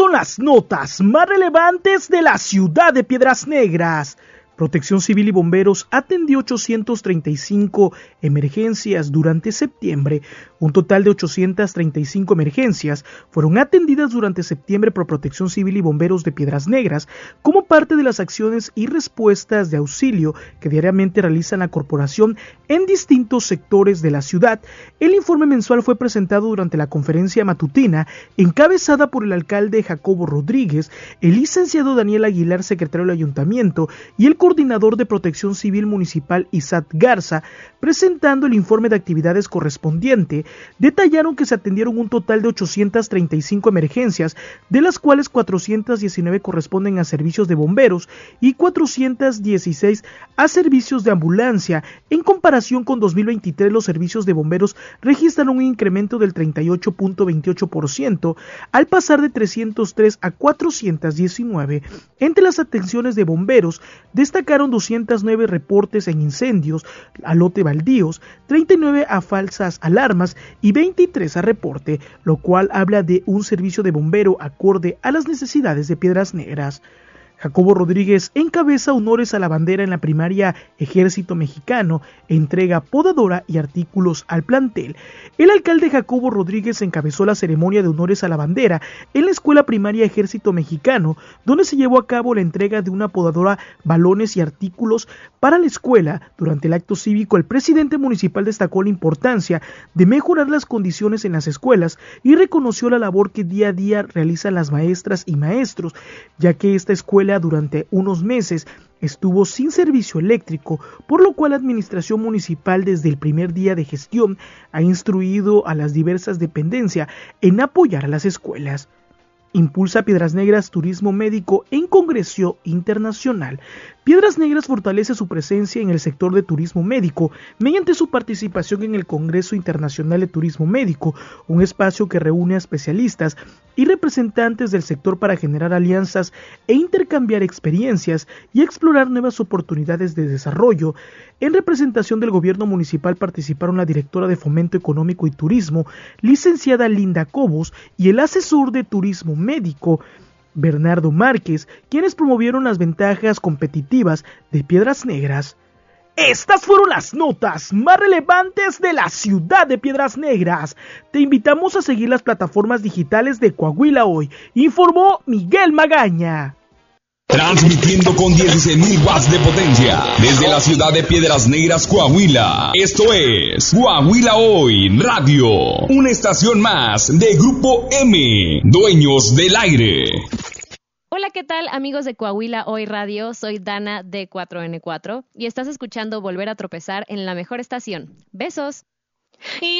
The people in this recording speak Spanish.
son las notas más relevantes de la ciudad de Piedras Negras. Protección Civil y Bomberos atendió 835 emergencias durante septiembre. Un total de 835 emergencias fueron atendidas durante septiembre por Protección Civil y Bomberos de Piedras Negras como parte de las acciones y respuestas de auxilio que diariamente realiza la corporación en distintos sectores de la ciudad. El informe mensual fue presentado durante la conferencia matutina encabezada por el alcalde Jacobo Rodríguez, el licenciado Daniel Aguilar, secretario del ayuntamiento, y el coordinador de Protección Civil Municipal Isaac Garza. Presentando el informe de actividades correspondiente, detallaron que se atendieron un total de 835 emergencias, de las cuales 419 corresponden a servicios de bomberos y 416 a servicios de ambulancia. En comparación con 2023, los servicios de bomberos registraron un incremento del 38.28%, al pasar de 303 a 419. Entre las atenciones de bomberos, destacaron 209 reportes en incendios a lote baldíos, 39 a falsas alarmas y 23 a reporte, lo cual habla de un servicio de bombero acorde a las necesidades de Piedras Negras. Jacobo Rodríguez encabeza honores a la bandera en la primaria Ejército Mexicano, entrega podadora y artículos al plantel. El alcalde Jacobo Rodríguez encabezó la ceremonia de honores a la bandera en la escuela primaria Ejército Mexicano, donde se llevó a cabo la entrega de una podadora, balones y artículos para la escuela. Durante el acto cívico, el presidente municipal destacó la importancia de mejorar las condiciones en las escuelas y reconoció la labor que día a día realizan las maestras y maestros, ya que esta escuela durante unos meses estuvo sin servicio eléctrico, por lo cual la administración municipal desde el primer día de gestión ha instruido a las diversas dependencias en apoyar a las escuelas. Impulsa Piedras Negras turismo médico en Congreso Internacional. Piedras Negras fortalece su presencia en el sector de turismo médico mediante su participación en el Congreso Internacional de Turismo Médico, un espacio que reúne a especialistas y representantes del sector para generar alianzas e intercambiar experiencias y explorar nuevas oportunidades de desarrollo. En representación del gobierno municipal participaron la directora de Fomento Económico y Turismo, licenciada Linda Cobos, y el asesor de Turismo Médico, Bernardo Márquez, quienes promovieron las ventajas competitivas de Piedras Negras. Estas fueron las notas más relevantes de la ciudad de Piedras Negras. Te invitamos a seguir las plataformas digitales de Coahuila Hoy, informó Miguel Magaña. Transmitiendo con 16.000 watts de potencia desde la ciudad de Piedras Negras, Coahuila. Esto es Coahuila Hoy Radio, una estación más de Grupo M, dueños del aire. Hola, ¿qué tal, amigos de Coahuila Hoy Radio? Soy Dana de 4N4 y estás escuchando Volver a Tropezar en la mejor estación. ¡Besos!